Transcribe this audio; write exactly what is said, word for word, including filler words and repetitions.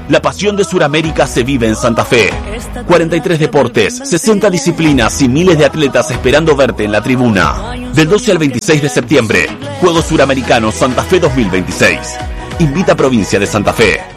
La pasión de Sudamérica se vive en Santa Fe. cuarenta y tres deportes, sesenta disciplinas y miles de atletas esperando verte en la tribuna. Del doce al veintiséis de septiembre, Juegos Suramericanos Santa Fe dos mil veintiséis. Invita a Provincia de Santa Fe.